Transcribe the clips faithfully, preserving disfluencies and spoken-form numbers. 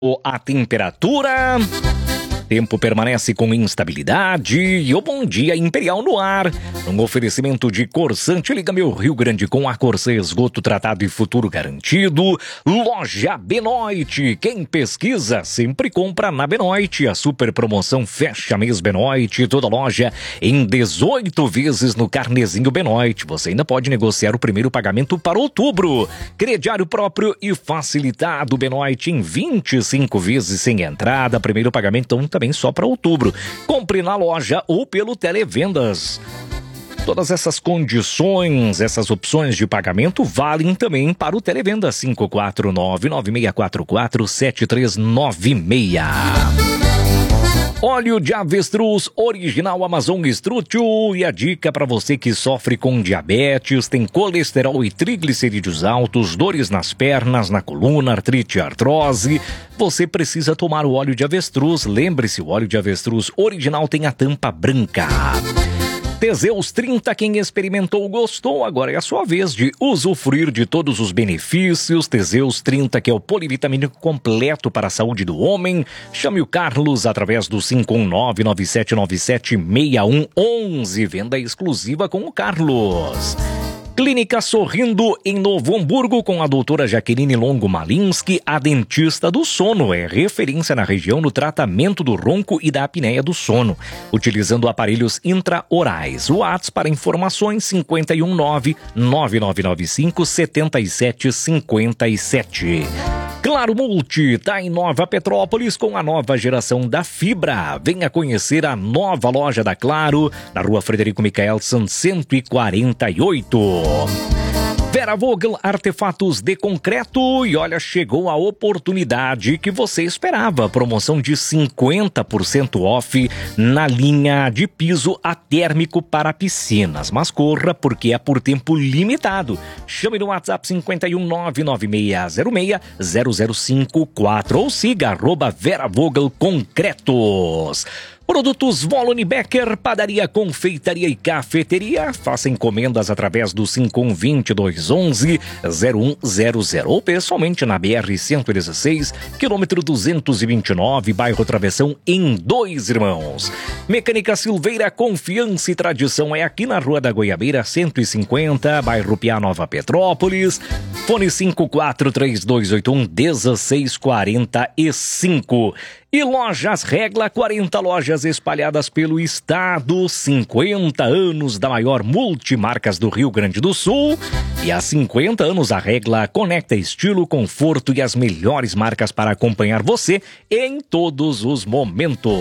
A temperatura, tempo permanece com instabilidade e o Bom Dia Imperial no ar. Um oferecimento de Corsan, te liga meu Rio Grande com a Corsan, esgoto tratado e futuro garantido. Loja Benoit, quem pesquisa sempre compra na Benoit. A super promoção fecha mês Benoit, toda loja em dezoito vezes no carnezinho Benoit. Você ainda pode negociar o primeiro pagamento para outubro. Crediário próprio e facilitado Benoit em vinte e cinco vezes sem entrada. Primeiro pagamento então, também só para outubro. Compre na loja ou pelo Televendas. Todas essas condições, essas opções de pagamento valem também para o Televenda cinco quatro nove, nove seis quatro quatro, sete três nove seis. Óleo de avestruz original Amazon Strutio, e a dica para você que sofre com diabetes, tem colesterol e triglicerídeos altos, dores nas pernas, na coluna, artrite e artrose, você precisa tomar o óleo de avestruz. Lembre-se, o óleo de avestruz original tem a tampa branca. Teseus trinta, quem experimentou gostou, agora é a sua vez de usufruir de todos os benefícios. Teseus trinta, que é o polivitamínico completo para a saúde do homem. Chame o Carlos através do cinco um nove, nove sete nove sete, seis um um um, venda exclusiva com o Carlos. Clínica Sorrindo em Novo Hamburgo com a doutora Jaqueline Longo Malinski, a dentista do sono. É referência na região no tratamento do ronco e da apneia do sono, utilizando aparelhos intraorais. O WhatsApp para informações cinco um nove, nove nove nove cinco, sete sete cinco sete. Claro Multi está em Nova Petrópolis com a nova geração da fibra. Venha conhecer a nova loja da Claro, na rua Frederico Michaelson, cento e quarenta e oito. Vera Vogel, artefatos de concreto, e olha, chegou a oportunidade que você esperava. Promoção de cinquenta por cento off na linha de piso atérmico para piscinas. Mas corra, porque é por tempo limitado. Chame no WhatsApp cinco um nove, nove seis zero seis, zero zero cinco quatro ou siga arroba Vera Vogel Concretos. Produtos Volone Becker, padaria, confeitaria e cafeteria. Faça encomendas através do cinco um dois um um, zero um zero zero ou pessoalmente na B R cento e dezesseis, quilômetro duzentos e vinte e nove, bairro Travessão, em Dois Irmãos. Mecânica Silveira, confiança e tradição é aqui na Rua da Goiabeira, cento e cinquenta, bairro Piá, Nova Petrópolis. Fone cinco quatro três dois oito um, um seis quatro cinco. E Lojas Regla, quarenta lojas espalhadas pelo estado, cinquenta anos da maior multimarcas do Rio Grande do Sul. E há cinquenta anos a Regla conecta estilo, conforto e as melhores marcas para acompanhar você em todos os momentos.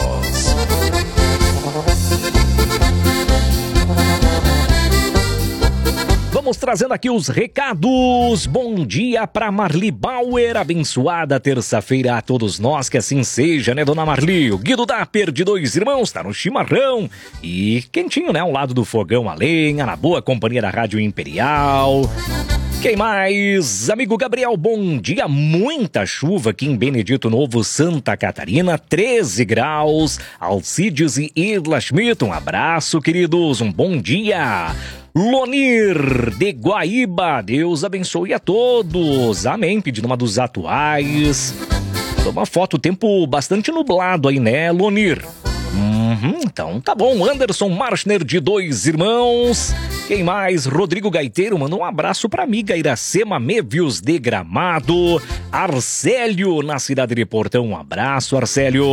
Vamos trazendo aqui os recados. Bom dia para Marli Bauer, abençoada terça-feira a todos nós, que assim seja, né, dona Marli? O Guido Dapper de Dois Irmãos tá no chimarrão e quentinho, né, ao lado do fogão a lenha, na boa companhia da Rádio Imperial. Quem mais? Amigo Gabriel, bom dia. Muita chuva aqui em Benedito Novo, Santa Catarina, treze graus. Alcides e Irla Schmidt, um abraço, queridos, um bom dia. Lonir de Guaíba, Deus abençoe a todos, amém, pedindo uma dos atuais. Uma foto, tempo bastante nublado aí, né, Lonir? Uhum, então tá bom. Anderson Marschner de Dois Irmãos. Quem mais? Rodrigo Gaiteiro manda um abraço pra amiga Iracema Mévios de Gramado. Arcélio na cidade de Portão, um abraço, Arcélio.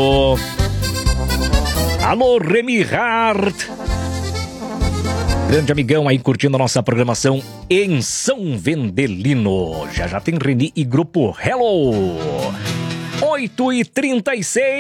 Alô, Remy Hart, grande amigão aí curtindo a nossa programação em São Vendelino. Já já tem Reni e grupo Hello. oito e trinta e seis.